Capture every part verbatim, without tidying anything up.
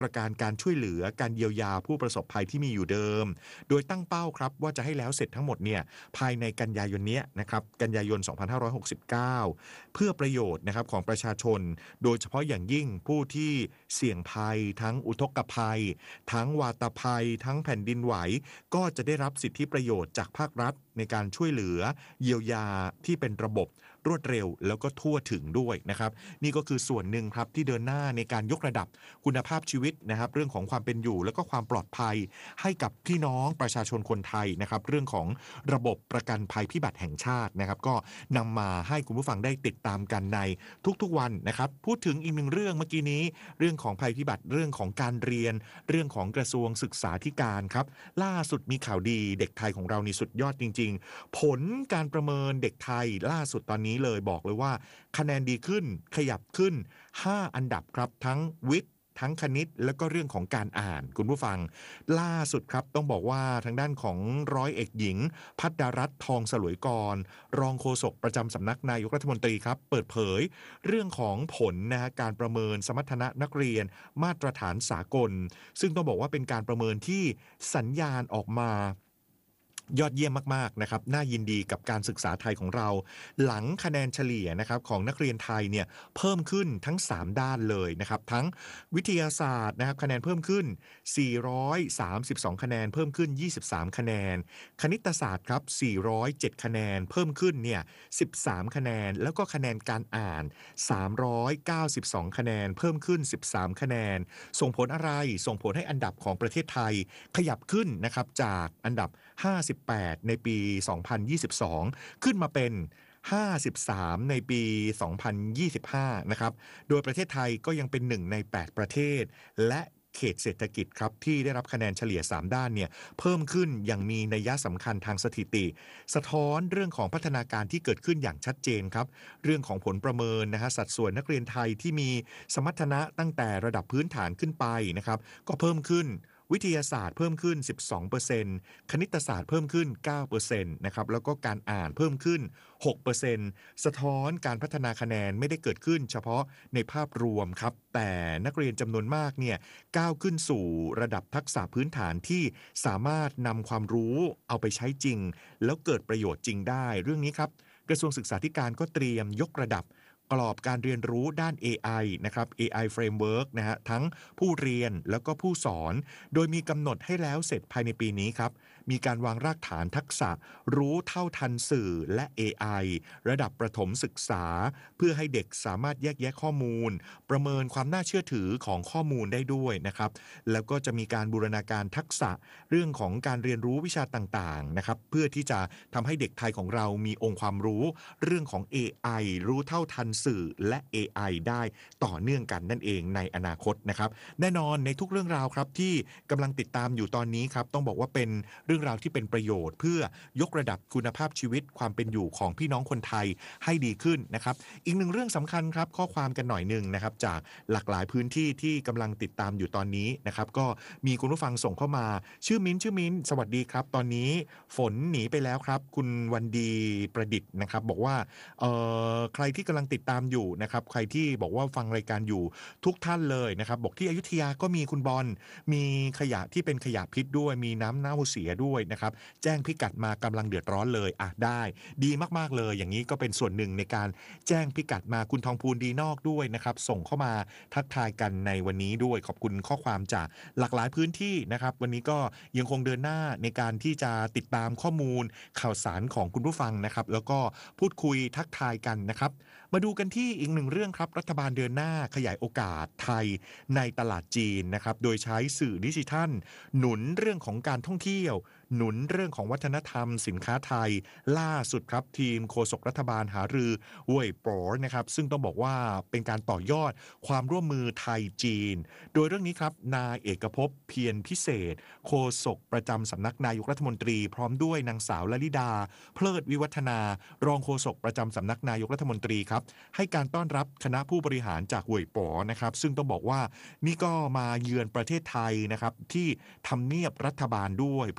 ประการการช่วยเหลือการเยียวยาผู้ประสบภัยที่มีอยู่เดิมโดยตั้งเป้าครับว่าจะให้แล้วเสร็จทั้งหมดเนี่ยภายในกันยายนเนี้ยนะครับกันยายนสองพันห้าร้อยหกสิบเก้าเพื่อประโยชน์นะครับของประชาชนโดยเฉพาะอย่างยิ่งผู้ที่เสี่ยงภัยทั้งอุทกภัยทั้งวาตภัยทั้งแผ่นดินไหวก็จะได้รับสิทธิประโยชน์จากภาครัฐในการช่วยเหลือเยียวยาที่เป็นระบบรวดเร็วแล้วก็ทั่วถึงด้วยนะครับนี่ก็คือส่วนหนึ่งครับที่เดินหน้าในการยกระดับคุณภาพชีวิตนะครับเรื่องของความเป็นอยู่แล้วก็ความปลอดภัยให้กับพี่น้องประชาชนคนไทยนะครับเรื่องของระบบประกันภัยพิบัติแห่งชาตินะครับก็นำมาให้คุณผู้ฟังได้ติดตามกันในทุกๆวันนะครับพูดถึงอีกหนึ่งเรื่องเมื่อกี้นี้เรื่องของภัยพิบัติเรื่องของการเรียนเรื่องของกระทรวงศึกษาธิการครับล่าสุดมีข่าวดีเด็กไทยของเรานี่สุดยอดจริงๆผลการประเมินเด็กไทยล่าสุดตอนนี้เลยบอกเลยว่าคะแนนดีขึ้นขยับขึ้นห้าอันดับครับทั้งวิทย์ทั้งคณิตแล้วก็เรื่องของการอ่านคุณผู้ฟังล่าสุดครับต้องบอกว่าทางด้านของร้อยเอกหญิงภัทรรัตน์ทองสลวยกรรองโฆษกประจำสำนักนายกรัฐมนตรีครับเปิดเผยเรื่องของผลนะฮะการประเมินสมรรถนะนักเรียนมาตรฐานสากลซึ่งต้องบอกว่าเป็นการประเมินที่สัญญาณออกมายอดเยี่ยมมากๆนะครับน่ายินดีกับการศึกษาไทยของเราหลังคะแนนเฉลี่ยนะครับของนักเรียนไทยเนี่ยเพิ่มขึ้นทั้งสามด้านเลยนะครับทั้งวิทยาศาสตร์นะครับคะแนนเพิ่มขึ้นสี่ร้อยสามสิบสองคะแนนเพิ่มขึ้นยี่สิบสามคะแนนคณิตศาสตร์ครับสี่ร้อยเจ็ดคะแนนเพิ่มขึ้นเนี่ยสิบสามคะแนนแล้วก็คะแนนการอ่านสามร้อยเก้าสิบสองคะแนนเพิ่มขึ้นสิบสามคะแนนส่งผลอะไรส่งผลให้อันดับของประเทศไทยขยับขึ้นนะครับจากอันดับห้าสิบแปดในปีสองพันยี่สิบสองขึ้นมาเป็นห้าสิบสามในปีสองพันยี่สิบห้านะครับโดยประเทศไทยก็ยังเป็นหนึ่งในแปดประเทศและเขตเศรษฐกิจครับที่ได้รับคะแนนเฉลี่ยสามด้านเนี่ยเพิ่มขึ้นอย่างมีนัยสำคัญทางสถิติสะท้อนเรื่องของพัฒนาการที่เกิดขึ้นอย่างชัดเจนครับเรื่องของผลประเมินนะฮะสัดส่วนนักเรียนไทยที่มีสมรรถนะตั้งแต่ระดับพื้นฐานขึ้นไปนะครับก็เพิ่มขึ้นวิทยาศาสตร์เพิ่มขึ้น สิบสองเปอร์เซ็นต์ คณิตศาสตร์เพิ่มขึ้น เก้าเปอร์เซ็นต์ นะครับแล้วก็การอ่านเพิ่มขึ้น หกเปอร์เซ็นต์ สะท้อนการพัฒนาคะแนนไม่ได้เกิดขึ้นเฉพาะในภาพรวมครับแต่นักเรียนจำนวนมากเนี่ยก้าวขึ้นสู่ระดับทักษะพื้นฐานที่สามารถนำความรู้เอาไปใช้จริงแล้วเกิดประโยชน์จริงได้เรื่องนี้ครับกระทรวงศึกษาธิการก็เตรียมยกระดับกรอบการเรียนรู้ด้าน เอ ไอ นะครับ เอ ไอ Framework นะฮะทั้งผู้เรียนแล้วก็ผู้สอนโดยมีกำหนดให้แล้วเสร็จภายในปีนี้ครับมีการวางรากฐานทักษะรู้เท่าทันสื่อและ เอ ไอ ระดับประถมศึกษาเพื่อให้เด็กสามารถแยกแยะข้อมูลประเมินความน่าเชื่อถือของข้อมูลได้ด้วยนะครับแล้วก็จะมีการบูรณาการทักษะเรื่องของการเรียนรู้วิชาต่างๆนะครับเพื่อที่จะทำให้เด็กไทยของเรามีองค์ความรู้เรื่องของ เอ ไอ รู้เท่าทันสื่อและ เอ ไอ ได้ต่อเนื่องกันนั่นเองในอนาคตนะครับแน่นอนในทุกเรื่องราวครับที่กำลังติดตามอยู่ตอนนี้ครับต้องบอกว่าเป็นเรื่องราวที่เป็นประโยชน์เพื่อยกระดับคุณภาพชีวิตความเป็นอยู่ของพี่น้องคนไทยให้ดีขึ้นนะครับอีกหนึ่งเรื่องสำคัญครับข้อความกันหน่อยหนึ่งนะครับจากหลากหลายพื้นที่ที่กำลังติดตามอยู่ตอนนี้นะครับก็มีคุณผู้ฟังส่งเข้ามาชื่อมิ้นชื่อมิ้นสวัสดีครับตอนนี้ฝนหนีไปแล้วครับคุณวันดีประดิษฐ์นะครับบอกว่าเอ่อใครที่กำลังติดตามอยู่นะครับใครที่บอกว่าฟังรายการอยู่ทุกท่านเลยนะครับบอกที่อยุธยาก็มีคุณบอลมีขยะที่เป็นขยะพิษด้วยมีน้ำเน่าเสียด้วยนะครับแจ้งพิกัดมากำลังเดือดร้อนเลยอ่ะได้ดีมากๆเลยอย่างนี้ก็เป็นส่วนหนึ่งในการแจ้งพิกัดมาคุณทองพูนดีนอกด้วยนะครับส่งเข้ามาทักทายกันในวันนี้ด้วยขอบคุณข้อความจากหลากหลายพื้นที่นะครับวันนี้ก็ยังคงเดินหน้าในการที่จะติดตามข้อมูลข่าวสารของคุณผู้ฟังนะครับแล้วก็พูดคุยทักทายกันนะครับมาดูกันที่อีกหนึ่งเรื่องครับรัฐบาลเดินหน้าขยายโอกาสไทยในตลาดจีนนะครับโดยใช้สื่อดิจิทัลหนุนเรื่องของการท่องเที่ยวหนุนเรื่องของวัฒนธรรมสินค้าไทยล่าสุดครับทีมโฆษกรัฐบาลหารือเว่ยป๋อนะครับซึ่งต้องบอกว่าเป็นการต่อยอดความร่วมมือไทยจีนโดยเรื่องนี้ครับนายเอกภพเพียรพิเศษโฆษกประจำสำนักนายกรัฐมนตรีพร้อมด้วยนางสาวลลิดาเพลิดวิวัฒนารองโฆษกประจำสำนักนายกรัฐมนตรีครับให้การต้อนรับคณะผู้บริหารจากเว่ยป๋อนะครับซึ่งต้องบอกว่านี่ก็มาเยือนประเทศไทยนะครับที่ทำเนียบรัฐบาลด้วยเพื่อเป็น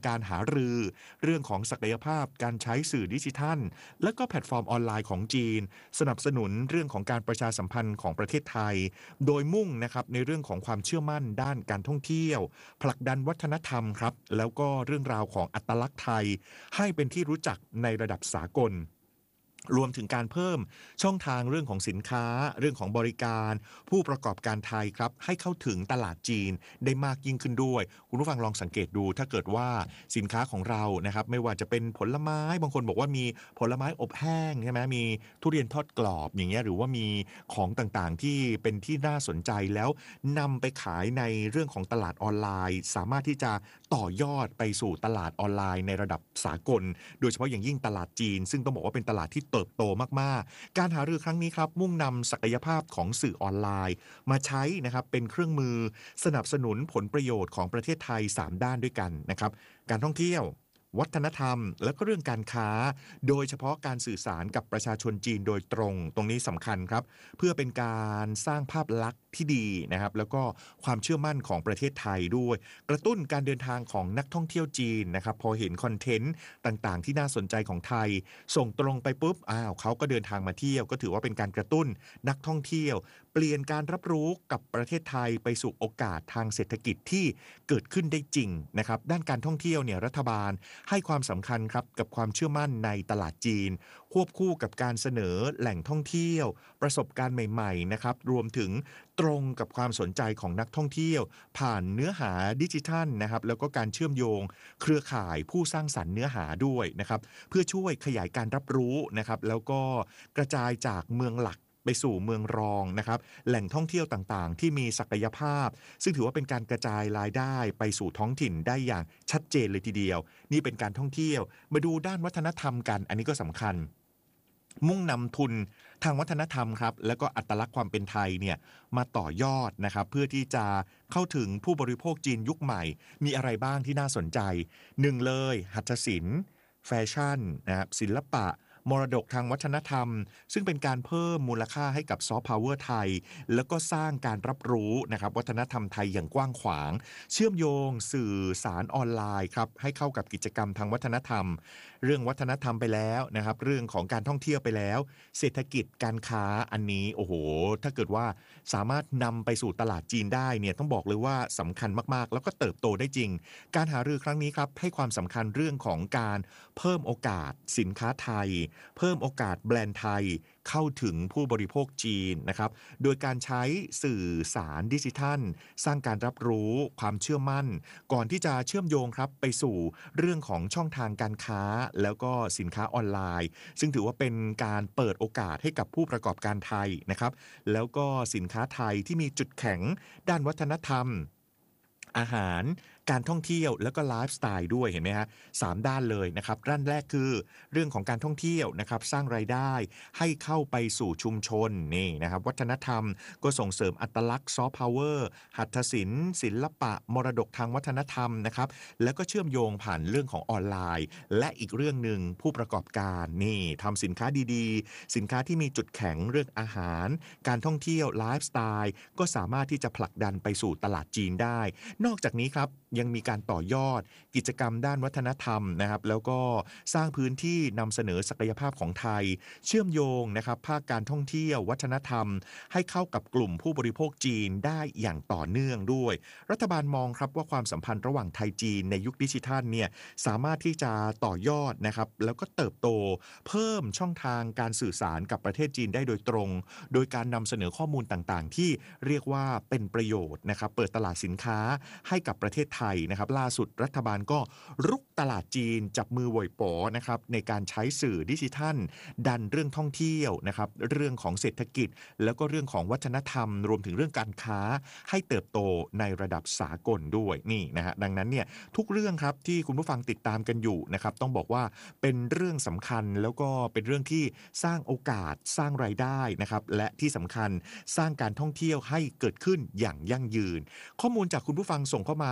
การหารือเรื่องของศักยภาพการใช้สื่อดิจิทัลและก็แพลตฟอร์มออนไลน์ของจีนสนับสนุนเรื่องของการประชาสัมพันธ์ของประเทศไทยโดยมุ่งนะครับในเรื่องของความเชื่อมั่นด้านการท่องเที่ยวผลักดันวัฒนธรรมครับแล้วก็เรื่องราวของอัตลักษณ์ไทยให้เป็นที่รู้จักในระดับสากลรวมถึงการเพิ่มช่องทางเรื่องของสินค้าเรื่องของบริการผู้ประกอบการไทยครับให้เข้าถึงตลาดจีนได้มากยิ่งขึ้นด้วยคุณผู้ฟังลองสังเกตดูถ้าเกิดว่าสินค้าของเรานะครับไม่ว่าจะเป็นผลไม้บางคนบอกว่ามีผลไม้อบแห้งใช่ไหมมีทุเรียนทอดกรอบอย่างเงี้ยหรือว่ามีของต่างๆที่เป็นที่น่าสนใจแล้วนำไปขายในเรื่องของตลาดออนไลน์สามารถที่จะต่อยอดไปสู่ตลาดออนไลน์ในระดับสากลโดยเฉพาะอย่างยิ่งตลาดจีนซึ่งต้องบอกว่าเป็นตลาดที่เติบโตมากๆการหารือครั้งนี้ครับมุ่งนำศักยภาพของสื่อออนไลน์มาใช้นะครับเป็นเครื่องมือสนับสนุนผลประโยชน์ของประเทศไทยสามด้านด้วยกันนะครับการท่องเที่ยววัฒนธรรมและก็เรื่องการค้าโดยเฉพาะการสื่อสารกับประชาชนจีนโดยตรงตรงนี้สำคัญครับเพื่อเป็นการสร้างภาพลักษณ์ที่ดีนะครับแล้วก็ความเชื่อมั่นของประเทศไทยด้วยกระตุ้นการเดินทางของนักท่องเที่ยวจีนนะครับพอเห็นคอนเทนต์ต่างๆที่น่าสนใจของไทยส่งตรงไปปุ๊บอ้าวเขาก็เดินทางมาเที่ยวก็ถือว่าเป็นการกระตุ้นนักท่องเที่ยวเปลี่ยนการรับรู้กับประเทศไทยไปสู่โอกาสทางเศรษฐกิจที่เกิดขึ้นได้จริงนะครับด้านการท่องเที่ยวเนี่ยรัฐบาลให้ความสำคัญครับกับความเชื่อมั่นในตลาดจีนควบคู่กับการเสนอแหล่งท่องเที่ยวประสบการณ์ใหม่ๆนะครับรวมถึงตรงกับความสนใจของนักท่องเที่ยวผ่านเนื้อหาดิจิทัลนะครับแล้วก็การเชื่อมโยงเครือข่ายผู้สร้างสรรค์เนื้อหาด้วยนะครับเพื่อช่วยขยายการรับรู้นะครับแล้วก็กระจายจากเมืองหลักไปสู่เมืองรองนะครับแหล่งท่องเที่ยวต่างๆที่มีศักยภาพซึ่งถือว่าเป็นการกระจายรายได้ไปสู่ท้องถิ่นได้อย่างชัดเจนเลยทีเดียวนี่เป็นการท่องเที่ยวมาดูด้านวัฒนธรรมกันอันนี้ก็สำคัญมุ่งนำทุนทางวัฒนธรรมครับแล้วก็อัตลักษณ์ความเป็นไทยเนี่ยมาต่อยอดนะครับเพื่อที่จะเข้าถึงผู้บริโภคจีนยุคใหม่มีอะไรบ้างที่น่าสนใจหนึ่งเลยหัตถศิลป์แฟชั่นนะครับศิลปะมรดกทางวัฒนธรรมซึ่งเป็นการเพิ่มมูลค่าให้กับซอฟต์พาวเวอร์ไทยแล้วก็สร้างการรับรู้นะครับวัฒนธรรมไทยอย่างกว้างขวางเชื่อมโยงสื่อสารออนไลน์ครับให้เข้ากับกิจกรรมทางวัฒนธรรมเรื่องวัฒนธรรมไปแล้วนะครับเรื่องของการท่องเที่ยวไปแล้วเศรษฐกิจการค้าอันนี้โอ้โหถ้าเกิดว่าสามารถนำไปสู่ตลาดจีนได้เนี่ยต้องบอกเลยว่าสำคัญมากๆแล้วก็เติบโตได้จริงการหารือครั้งนี้ครับให้ความสำคัญเรื่องของการเพิ่มโอกาสสินค้าไทยเพิ่มโอกาสแบรนด์ไทยเข้าถึงผู้บริโภคจีนนะครับโดยการใช้สื่อสารดิจิทัลสร้างการรับรู้ความเชื่อมั่นก่อนที่จะเชื่อมโยงครับไปสู่เรื่องของช่องทางการค้าแล้วก็สินค้าออนไลน์ซึ่งถือว่าเป็นการเปิดโอกาสให้กับผู้ประกอบการไทยนะครับแล้วก็สินค้าไทยที่มีจุดแข็งด้านวัฒนธรรมอาหารการท่องเที่ยวแล้วก็ไลฟ์สไตล์ด้วยเห็นไหมฮะสามด้านเลยนะครับด้านแรกคือเรื่องของการท่องเที่ยวนะครับสร้างรายได้ให้เข้าไปสู่ชุมชนนี่นะครับวัฒนธรรมก็ส่งเสริมอัตลักษณ์ซอฟต์พาวเวอร์หัตถศิลป์ศิลปะมรดกทางวัฒนธรรมนะครับแล้วก็เชื่อมโยงผ่านเรื่องของออนไลน์และอีกเรื่องหนึ่งผู้ประกอบการนี่ทำสินค้าดีๆสินค้าที่มีจุดแข็งเรื่องอาหารการท่องเที่ยวไลฟ์สไตล์ก็สามารถที่จะผลักดันไปสู่ตลาดจีนได้นอกจากนี้ครับยังมีการต่อยอดกิจกรรมด้านวัฒนธรรมนะครับแล้วก็สร้างพื้นที่นำเสนอศักยภาพของไทยเชื่อมโยงนะครับภาคการท่องเที่ยววัฒนธรรมให้เข้ากับกลุ่มผู้บริโภคจีนได้อย่างต่อเนื่องด้วยรัฐบาลมองครับว่าความสัมพันธ์ระหว่างไทยจีนในยุคดิจิทัลเนี่ยสามารถที่จะต่อยอดนะครับแล้วก็เติบโตเพิ่มช่องทางการสื่อสารกับประเทศจีนได้โดยตรงโดยการนำเสนอข้อมูลต่างๆที่เรียกว่าเป็นประโยชน์นะครับเปิดตลาดสินค้าให้กับประเทศไทยนะครับล่าสุดรัฐบาลก็รุกตลาดจีนจับมือหว่ยป๋อนะครับในการใช้สื่อดิจิทัลดันเรื่องท่องเที่ยวนะครับเรื่องของเศรษฐกิจแล้วก็เรื่องของวัฒนธรรมรวมถึงเรื่องการค้าให้เติบโตในระดับสากลด้วยนี่นะฮะดังนั้นเนี่ยทุกเรื่องครับที่คุณผู้ฟังติดตามกันอยู่นะครับต้องบอกว่าเป็นเรื่องสำคัญแล้วก็เป็นเรื่องที่สร้างโอกาสสร้างรายได้นะครับและที่สำคัญสร้างการท่องเที่ยวให้เกิดขึ้นอย่างยั่งยืนข้อมูลจากคุณผู้ฟังส่งเข้ามามากม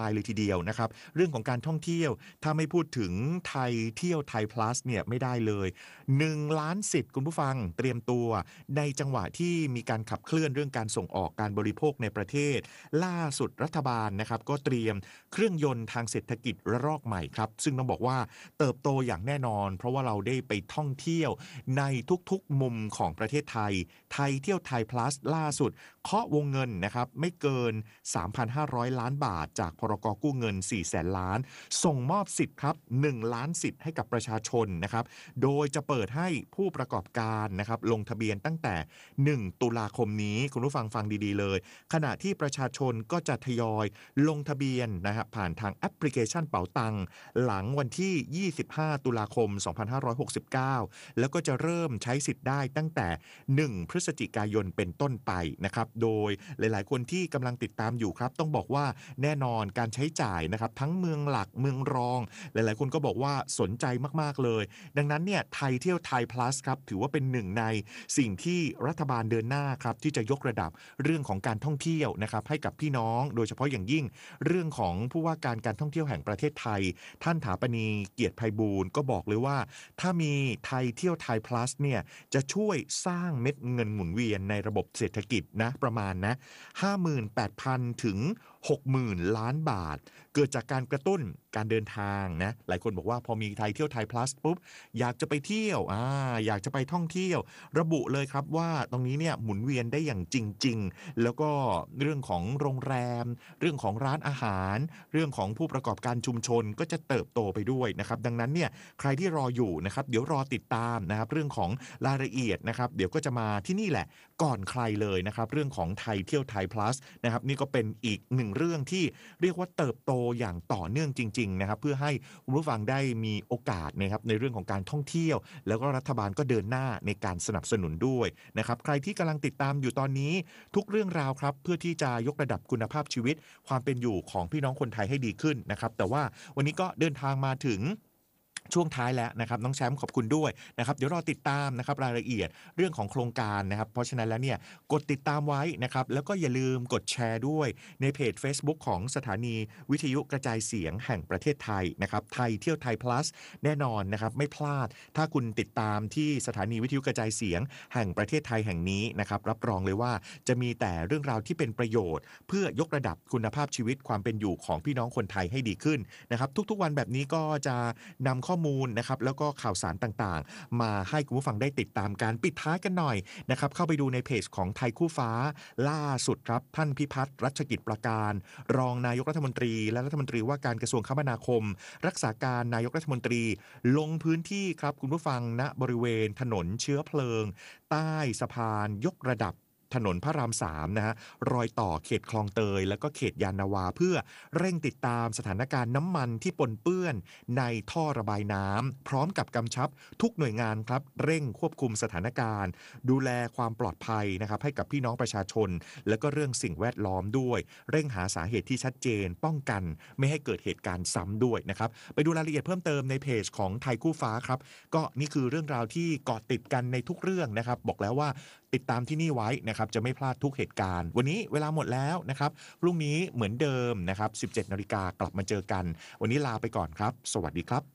ายเลยทีเดียวนะครับเรื่องของการท่องเที่ยวถ้าไม่พูดถึงไทยเที่ยวไทย plus เนี่ยไม่ได้เลยหนึ่งล้านสิทธิ์คุณผู้ฟังเตรียมตัวในจังหวะที่มีการขับเคลื่อนเรื่องการส่งออกการบริโภคในประเทศล่าสุดรัฐบาลนะครับก็เตรียมเครื่องยนต์ทางเศรษฐกิจระลอกใหม่ครับซึ่งต้องบอกว่าเติบโตอย่างแน่นอนเพราะว่าเราได้ไปท่องเที่ยวในทุกๆมุมของประเทศไทยไทยเที่ยวไทย plus ล่าสุดเคาะวงเงินนะครับไม่เกิน สามพันห้าร้อย ล้านบาทจากพรกกู้เงิน สี่แสน ล้านส่งมอบสิทธิ์ครับหนึ่งล้านสิทธิ์ให้กับประชาชนนะครับโดยจะเปิดให้ผู้ประกอบการนะครับลงทะเบียนตั้งแต่หนึ่งตุลาคมนี้คุณผู้ฟังฟังดีๆเลยขณะที่ประชาชนก็จะทยอยลงทะเบียนนะครับผ่านทางแอปพลิเคชันเป๋าตังหลังวันที่ยี่สิบห้าตุลาคมสองพันห้าร้อยหกสิบเก้าแล้วก็จะเริ่มใช้สิทธิ์ได้ตั้งแต่หนึ่งพฤศจิกายนเป็นต้นไปนะครับโดยหลายๆคนที่กำลังติดตามอยู่ครับต้องบอกว่าแน่นอนการใช้จ่ายนะครับทั้งเมืองหลักเมืองรองหลายๆคนก็บอกว่าสนใจมากๆเลยดังนั้นเนี่ยไทยเที่ยวไทย plus ครับถือว่าเป็นหนึ่งในสิ่งที่รัฐบาลเดินหน้าครับที่จะยกระดับเรื่องของการท่องเที่ยวนะครับให้กับพี่น้องโดยเฉพาะอย่างยิ่งเรื่องของผู้ว่าการการท่องเที่ยวแห่งประเทศไทยท่านถาปณีเกียรติไพบูลย์ก็บอกเลยว่าถ้ามีไทยเที่ยวไทย plus เนี่ยจะช่วยสร้างเม็ดเงินหมุนเวียนในระบบเศรษฐกิจนะประมาณนะ ห้าหมื่นแปดพัน ถึง หกหมื่น ล้านบาทเกิดจากการกระตุ้นการเดินทางนะหลายคนบอกว่าพอมีไทยเที่ยวไทย plus ปุ๊บอยากจะไปเที่ยวอ่าอยากจะไปท่องเที่ยวระบุเลยครับว่าตรงนี้เนี่ยหมุนเวียนได้อย่างจริงๆแล้วก็เรื่องของโรงแรมเรื่องของร้านอาหารเรื่องของผู้ประกอบการชุมชนก็จะเติบโตไปด้วยนะครับดังนั้นเนี่ยใครที่รออยู่นะครับเดี๋ยวรอติดตามนะครับเรื่องของรายละเอียดนะครับเดี๋ยวก็จะมาที่นี่แหละก่อนใครเลยนะครับเรื่องของไทยเที่ยวไทย plus นะครับนี่ก็เป็นอีกหนึ่งเรื่องที่เรียกว่าเติบโตอย่างต่อเนื่องจริงๆนะครับเพื่อให้คุณผู้ฟังได้มีโอกาสนะครับในเรื่องของการท่องเที่ยวแล้วก็รัฐบาลก็เดินหน้าในการสนับสนุนด้วยนะครับใครที่กำลังติดตามอยู่ตอนนี้ทุกเรื่องราวครับเพื่อที่จะยกระดับคุณภาพชีวิตความเป็นอยู่ของพี่น้องคนไทยให้ดีขึ้นนะครับแต่ว่าวันนี้ก็เดินทางมาถึงช่วงท้ายแล้วนะครับน้องแชมป์ขอบคุณด้วยนะครับเดี๋ยวรอติดตามนะครับรายละเอียดเรื่องของโครงการนะครับเพราะฉะนั้นแล้วเนี่ยกดติดตามไว้นะครับแล้วก็อย่าลืมกดแชร์ด้วยในเพจ Facebook ของสถานีวิทยุกระจายเสียงแห่งประเทศไทยนะครับไทยเที่ยวไทย plus แน่นอนนะครับไม่พลาดถ้าคุณติดตามที่สถานีวิทยุกระจายเสียงแห่งประเทศไทยแห่งนี้นะครับรับรองเลยว่าจะมีแต่เรื่องราวที่เป็นประโยชน์เพื่อยกระดับคุณภาพชีวิตความเป็นอยู่ของพี่น้องคนไทยให้ดีขึ้นนะครับทุกๆวันแบบนี้ก็จะนำข้อมูลนะครับแล้วก็ข่าวสารต่างๆมาให้คุณผู้ฟังได้ติดตามการปิดท้ายกันหน่อยนะครับเข้าไปดูในเพจของไทยคู่ฟ้าล่าสุดครับท่านพิพัฒน์รัชกิจประการรองนายกรัฐมนตรีและรัฐมนตรีว่าการกระทรวงคมนาคมรักษาการนายกรัฐมนตรีลงพื้นที่ครับคุณผู้ฟังณบริเวณถนนเชื้อเพลิงใต้สะพานยกระดับถนนพระรามสามนะฮะรอยต่อเขตคลองเตยแล้วก็เขตยานนาวาเพื่อเร่งติดตามสถานการณ์น้ำมันที่ปนเปื้อนในท่อระบายน้ำพร้อมกับกำชับทุกหน่วยงานครับเร่งควบคุมสถานการณ์ดูแลความปลอดภัยนะครับให้กับพี่น้องประชาชนแล้วก็เรื่องสิ่งแวดล้อมด้วยเร่งหาสาเหตุที่ชัดเจนป้องกันไม่ให้เกิดเหตุการณ์ซ้ำด้วยนะครับไปดูรายละเอียดเพิ่มเติมในเพจของไทยคู่ฟ้าครับก็นี่คือเรื่องราวที่เกาะติดกันในทุกเรื่องนะครับบอกแล้วว่าติดตามที่นี่ไว้นะครับจะไม่พลาดทุกเหตุการณ์วันนี้เวลาหมดแล้วนะครับพรุ่งนี้เหมือนเดิมนะครับ สิบเจ็ดนาฬิกากลับมาเจอกันวันนี้ลาไปก่อนครับสวัสดีครับ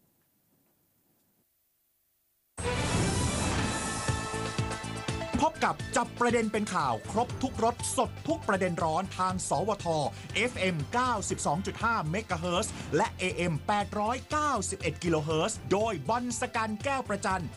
พบกับจับประเด็นเป็นข่าวครบทุกรสสดทุกประเด็นร้อนทางสวท เอฟ เอ็ม เก้าสิบสองจุดห้า เมกะเฮิรตซ์และ เอ เอ็ม แปดร้อยเก้าสิบเอ็ด กิโลเฮิรตซ์โดยบอลสกันแก้วประจัน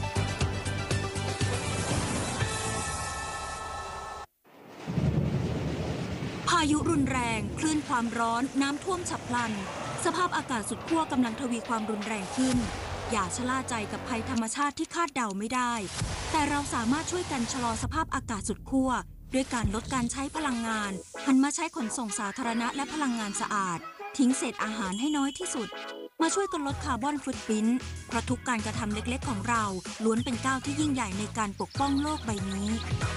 พายุรุนแรงคลื่นความร้อนน้ำท่วมฉับพลันสภาพอากาศสุดขั้วกำลังทวีความรุนแรงขึ้นอย่าชะล่าใจกับภัยธรรมชาติที่คาดเดาไม่ได้แต่เราสามารถช่วยกันชะลอสภาพอากาศสุดขั้วด้วยการลดการใช้พลังงานหันมาใช้ขนส่งสาธารณะและพลังงานสะอาดทิ้งเศษอาหารให้น้อยที่สุดมาช่วยกันลดคาร์บอนฟุตพริ้นท์เพราะทุกการกระทำเล็กๆของเราล้วนเป็นก้าวที่ยิ่งใหญ่ในการปกป้องโลกใบนี้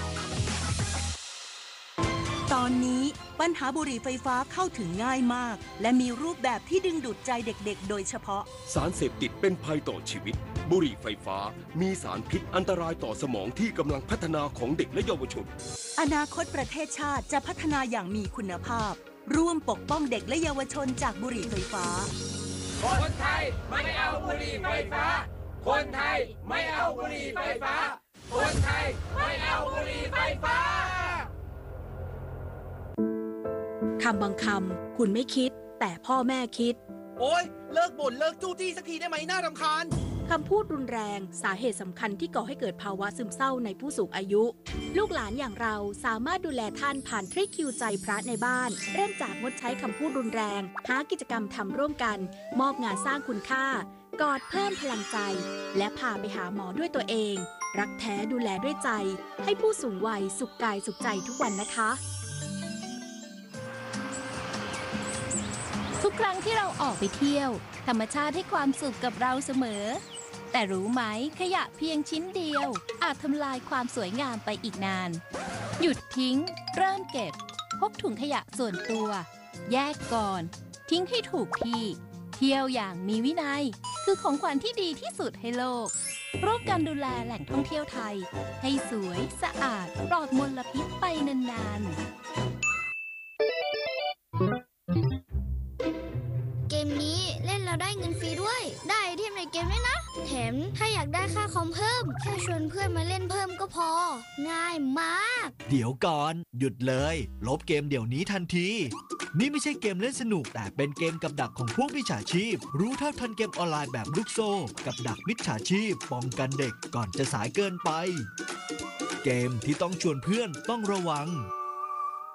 ตอนนี้ปัญหาบุหรี่ไฟฟ้าเข้าถึงง่ายมากและมีรูปแบบที่ดึงดูดใจเด็กๆโดยเฉพาะสารเสพติดเป็นภัยต่อชีวิตบุหรี่ไฟฟ้ามีสารพิษอันตรายต่อสมองที่กำลังพัฒนาของเด็กและเยาวชนอนาคตประเทศชาติจะพัฒนาอย่างมีคุณภาพร่วมปกป้องเด็กและเยาวชนจากบุหรี่ไฟฟ้าคนไทยไม่เอาบุหรี่ไฟฟ้า คนไทยไม่เอาบุหรี่ไฟฟ้า คนไทยไม่เอาบุหรี่ไฟฟ้าคำบางคำคุณไม่คิด แต่พ่อแม่คิดโอ๊ยเลิกบ่นเลิกจู้จี้สักทีได้ไหมน่ารำคาญคำพูดรุนแรงสาเหตุสำคัญที่ก่อให้เกิดภาวะซึมเศร้าในผู้สูงอายุ ลูกหลานอย่างเราสามารถดูแลท่านผ่านทริคคิวใจพระในบ้าน เริ่มจากงดใช้คำพูดรุนแรง หากิจกรรมทำร่วมกัน มอบงานสร้างคุณค่ากอดเพิ่มพลังใจ และพาไปหาหมอด้วยตัวเอง รักแท้ดูแลด้วยใจ ให้ผู้สูงวัยสุขกายสุขใจทุกวันนะคะทุกครั้งที่เราออกไปเที่ยวธรรมชาติให้ความสุขกับเราเสมอแต่รู้ไหมขยะเพียงชิ้นเดียวอาจทำลายความสวยงามไปอีกนานหยุดทิ้งเริ่มเก็บพกถุงขยะส่วนตัวแยกก่อนทิ้งให้ถูกที่เที่ยวอย่างมีวินัยคือของขวัญที่ดีที่สุดให้โลกร่วมกันดูแลแหล่งท่องเที่ยวไทยให้สวยสะอาดปลอดมลพิษไปนานๆเกมนี้เล่นแล้วได้เงินฟรีด้วย ได้ไอเทมในเกมด้วยนะ แถมถ้าอยากได้ค่าคอมเพิ่ม แค่ชวนเพื่อนมาเล่นเพิ่มก็พอ ง่ายมากเดี๋ยวก่อน หยุดเลย ลบเกมเดี๋ยวนี้ทันที นี่ไม่ใช่เกมเล่นสนุกแต่เป็นเกมกับดักของพวกมิจฉาชีพ รู้เท่าทันเกมออนไลน์แบบลูกโซ่กับดักมิจฉาชีพป้องกันเด็กก่อนจะสายเกินไป เกมที่ต้องชวนเพื่อนต้องระวัง